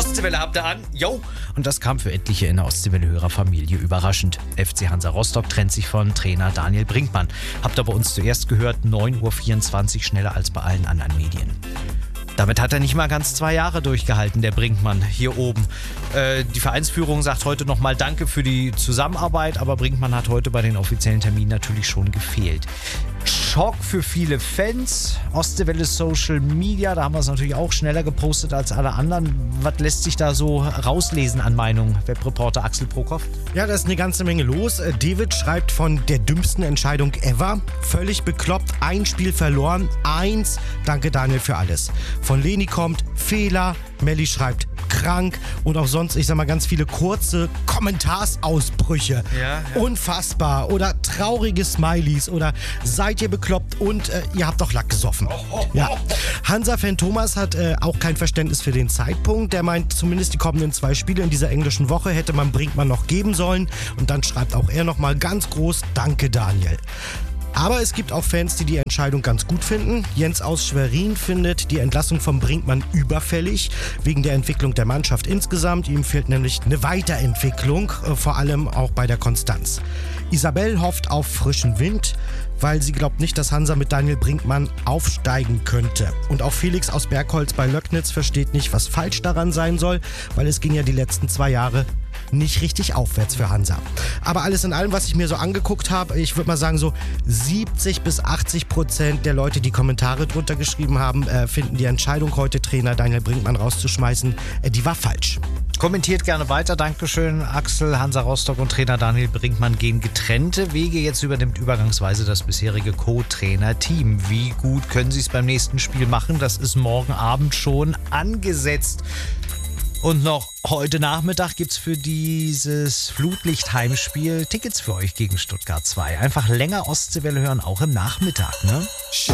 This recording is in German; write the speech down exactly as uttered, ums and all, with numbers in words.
Ostseewelle habt ihr an. Yo! Und das kam für etliche in der Ostseewelle-Hörerfamilie überraschend. F C Hansa Rostock trennt sich von Trainer Daniel Brinkmann. Habt ihr bei uns zuerst gehört, neun Uhr vierundzwanzig, schneller als bei allen anderen Medien. Damit hat er nicht mal ganz zwei Jahre durchgehalten, der Brinkmann hier oben. Äh, die Vereinsführung sagt heute nochmal Danke für die Zusammenarbeit, aber Brinkmann hat heute bei den offiziellen Terminen natürlich schon gefehlt. Schock für viele Fans. Ostseewelle Social Media, da haben wir es natürlich auch schneller gepostet als alle anderen. Was lässt sich da so rauslesen an Meinungen? Webreporter Axel Prokop. Ja, da ist eine ganze Menge los. David schreibt von der dümmsten Entscheidung ever. Völlig bekloppt, ein Spiel verloren, eins. Danke Daniel für alles. Von Leni kommt Fehler. Melli schreibt krank und auch sonst, ich sag mal, ganz viele kurze Kommentarsausbrüche. Ja, ja. Unfassbar oder traurige Smileys oder seid ihr bekloppt und äh, ihr habt doch Lack gesoffen. Ja. Hansa-Fan Thomas hat äh, auch kein Verständnis für den Zeitpunkt. Der meint, zumindest die kommenden zwei Spiele in dieser englischen Woche hätte man Brinkmann noch geben sollen. Und dann schreibt auch er nochmal ganz groß, danke Daniel. Aber es gibt auch Fans, die die Entscheidung ganz gut finden. Jens aus Schwerin findet die Entlassung von Brinkmann überfällig, wegen der Entwicklung der Mannschaft insgesamt. Ihm fehlt nämlich eine Weiterentwicklung, vor allem auch bei der Konstanz. Isabel hofft auf frischen Wind, weil sie glaubt nicht, dass Hansa mit Daniel Brinkmann aufsteigen könnte. Und auch Felix aus Bergholz bei Löcknitz versteht nicht, was falsch daran sein soll, weil es ging ja die letzten zwei Jahre nicht richtig aufwärts für Hansa. Aber alles in allem, was ich mir so angeguckt habe, ich würde mal sagen so siebzig bis achtzig Prozent der Leute, die Kommentare drunter geschrieben haben, äh, finden die Entscheidung, heute Trainer Daniel Brinkmann rauszuschmeißen, äh, die war falsch. Kommentiert gerne weiter. Dankeschön, Axel. Hansa Rostock und Trainer Daniel Brinkmann gehen getrennte Wege. Jetzt übernimmt übergangsweise das bisherige Co-Trainer-Team. Wie gut können sie es beim nächsten Spiel machen? Das ist morgen Abend schon angesetzt. Und noch heute Nachmittag gibt es für dieses Flutlicht-Heimspiel Tickets für euch gegen Stuttgart zwei. Einfach länger Ostseewelle hören, auch im Nachmittag, ne?